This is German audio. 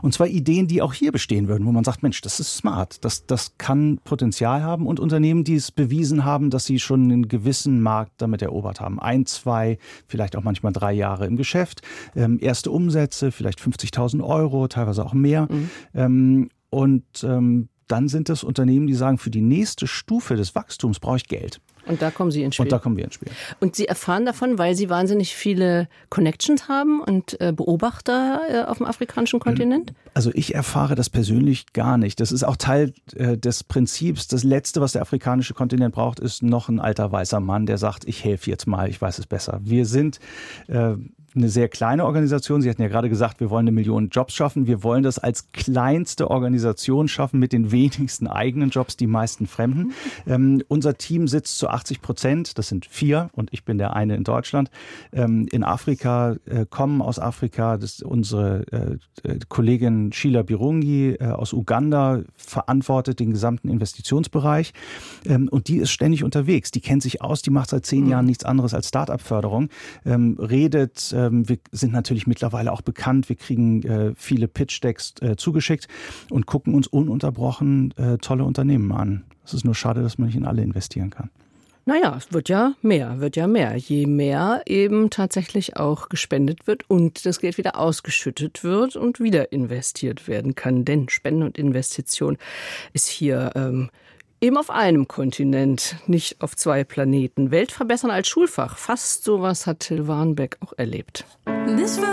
Und zwar Ideen, die auch hier bestehen würden, wo man sagt, Mensch, das ist smart, das kann Potenzial haben. Und Unternehmen, die es bewiesen haben, dass sie schon einen gewissen Markt damit erobert haben. 1, 2, vielleicht auch manchmal 3 Jahre im Geschäft. Erste Umsätze, vielleicht 50.000 Euro, teilweise auch mehr. Dann sind es Unternehmen, die sagen, für die nächste Stufe des Wachstums brauche ich Geld. Und da kommen Sie ins Spiel. Und da kommen wir ins Spiel. Und Sie erfahren davon, weil Sie wahnsinnig viele Connections haben und Beobachter auf dem afrikanischen Kontinent? Also ich erfahre das persönlich gar nicht. Das ist auch Teil des Prinzips. Das Letzte, was der afrikanische Kontinent braucht, ist noch ein alter weißer Mann, der sagt, ich helfe jetzt mal, ich weiß es besser. Wir sind eine sehr kleine Organisation. Sie hatten ja gerade gesagt, wir wollen 1 Million Jobs schaffen. Wir wollen das als kleinste Organisation schaffen mit den wenigsten eigenen Jobs, die meisten Fremden. Unser Team sitzt zu 80%, das sind 4 und ich bin der eine in Deutschland, in Afrika, kommen aus Afrika. Das ist unsere Kollegin Sheila Birungi aus Uganda, verantwortet den gesamten Investitionsbereich und die ist ständig unterwegs. Die kennt sich aus, die macht seit 10 Jahren nichts anderes als Start-up-Förderung, redet. Wir sind natürlich mittlerweile auch bekannt. Wir kriegen viele Pitch-Decks zugeschickt und gucken uns ununterbrochen tolle Unternehmen an. Es ist nur schade, dass man nicht in alle investieren kann. Naja, es wird ja mehr. Je mehr eben tatsächlich auch gespendet wird und das Geld wieder ausgeschüttet wird und wieder investiert werden kann. Denn Spenden und Investition ist hier eben auf einem Kontinent, nicht auf 2 Planeten. Welt verbessern als Schulfach. Fast sowas hat Till Warnbeck auch erlebt.